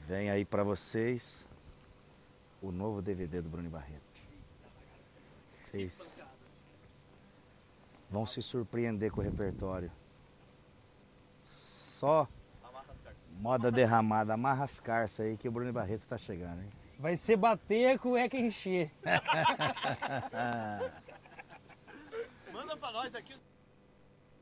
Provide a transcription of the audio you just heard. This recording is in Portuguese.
Vem aí pra vocês o novo DVD do Bruno Barreto. Vocês vão se surpreender com o repertório. Só moda derramada, amarra as carças aí que o Bruno Barreto tá chegando, hein? Vai ser bater a cueca encher. Manda pra nós aqui.